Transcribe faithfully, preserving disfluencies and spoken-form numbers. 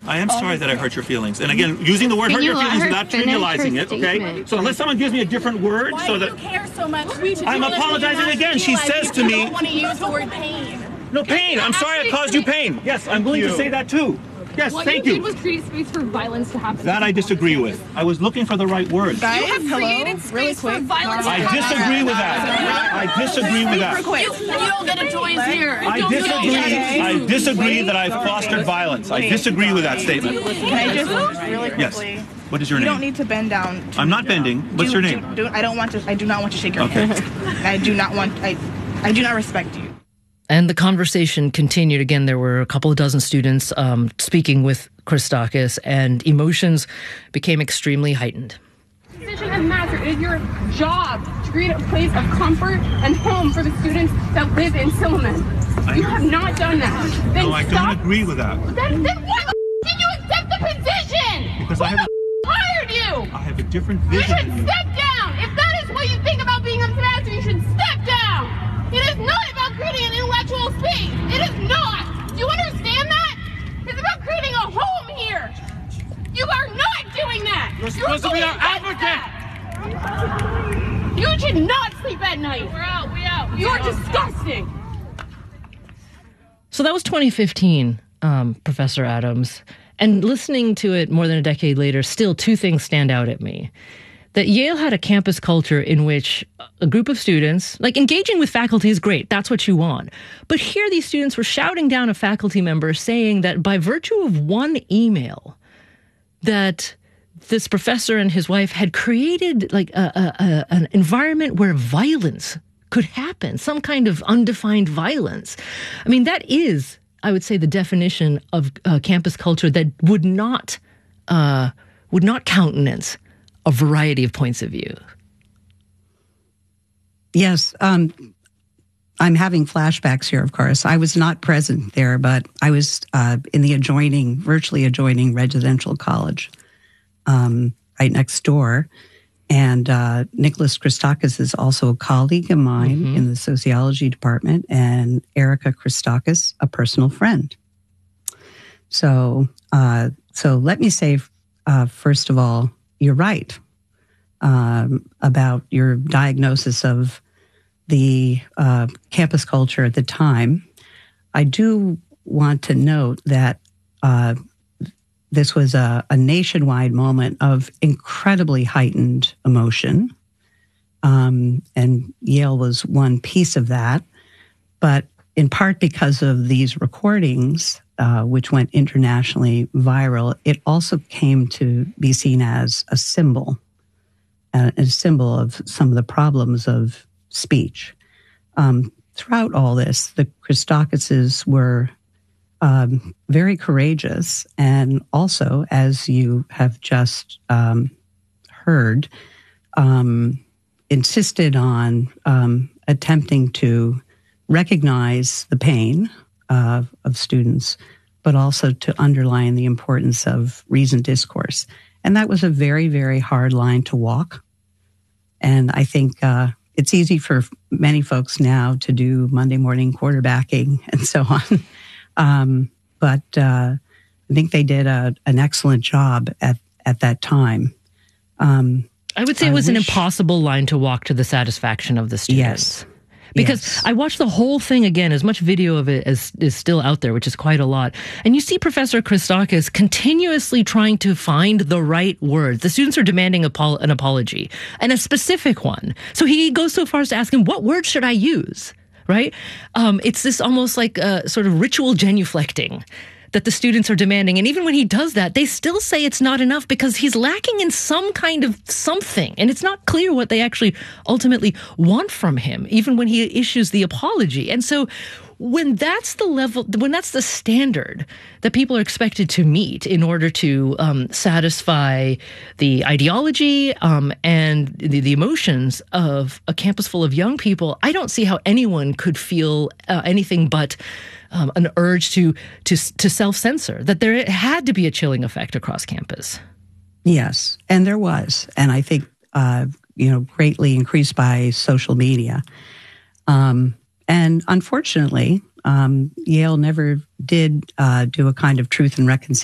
I am sorry that I hurt your feelings. And again, using the word hurt your feelings is not trivializing it, okay? So unless someone gives me a different word Why so do that... you care so much? I'm apologizing again. She says to me... I don't want to use the word pain. No, pain. I'm sorry I caused you pain. Yes, I'm willing to say that too. Yes, what thank you. you. What you did was create space for violence to happen. That I disagree with. I was looking for the right word. Guys, you have hello? created space really for quick. violence to I happen. disagree with that. I disagree with that. You, you don't get a choice here. I You don't get a disagree. choice. I disagree that I've fostered violence. I disagree with that statement. Can I just really Yes. quickly? What is your You name? don't need to bend down. To I'm not bending. What's do, your name? Do, do, I don't want to. I do not want to shake your Okay. hand. I do not want. I. I do not respect you. And the conversation continued. Again, there were a couple of dozen students um, speaking with Christakis, and emotions became extremely heightened. Decision and matter. It is your job to create a place of comfort and home for the students that live in Silliman. You have not done that. Then No, I stop. don't agree with that. Then, then why the f- did you accept the position? Because Who I have the f- hired you? I have a different You vision should than you. step down. If that is what you think about being a master, you should step down. It is not about creating an intellectual space. It is not. Do you understand that? It's about creating a home here. You are not doing that. You're supposed to be our advocate. You should not sleep at night. We're out. We out. You are disgusting. So that was twenty fifteen, um, Professor Adams. And listening to it more than a decade later, still two things stand out at me. That Yale had a campus culture in which a group of students, like engaging with faculty is great, that's what you want. But here these students were shouting down a faculty member saying that by virtue of one email, that this professor and his wife had created like a, a, a, an environment where violence could happen, some kind of undefined violence. I mean, that is, I would say, the definition of uh, campus culture that would not uh, would not countenance a variety of points of view. Yes, um, I'm having flashbacks here, of course. I was not present there, but I was uh, in the adjoining, virtually adjoining residential college um, right next door. And uh, Nicholas Christakis is also a colleague of mine mm-hmm. in the sociology department, and Erica Christakis, a personal friend. So, uh, so let me say, uh, first of all, you're right um, about your diagnosis of the uh, campus culture at the time. I do want to note that uh, this was a, a nationwide moment of incredibly heightened emotion. Um, and Yale was one piece of that. But in part because of these recordings, uh, which went internationally viral, it also came to be seen as a symbol, uh, a symbol of some of the problems of speech. Um, throughout all this, the Christakises were Um, very courageous, and also, as you have just um, heard, um, insisted on um, attempting to recognize the pain uh, of students, but also to underline the importance of reasoned discourse. And that was a very, very hard line to walk. And I think uh, it's easy for many folks now to do Monday morning quarterbacking and so on. Um, but uh, I think they did a, an excellent job at, at that time. Um, I would say it was wish, an impossible line to walk to the satisfaction of the students. Yes. Because yes. I watched the whole thing again, as much video of it as is still out there, which is quite a lot. And you see Professor Christakis continuously trying to find the right words. The students are demanding apo- an apology, and a specific one. So he goes so far as to ask him, what word should I use? Right? Um, it's this almost like a sort of ritual genuflecting that the students are demanding. And even when he does that, they still say it's not enough because he's lacking in some kind of something. And it's not clear what they actually ultimately want from him, even when he issues the apology. And so when that's the level, when that's the standard that people are expected to meet in order to um, satisfy the ideology um, and the, the emotions of a campus full of young people, I don't see how anyone could feel uh, anything but um, an urge to to to self-censor, that there had to be a chilling effect across campus. Yes, and there was. And I think, uh, you know, greatly increased by social media. Um And unfortunately, um, Yale never did uh, do a kind of truth and reconciliation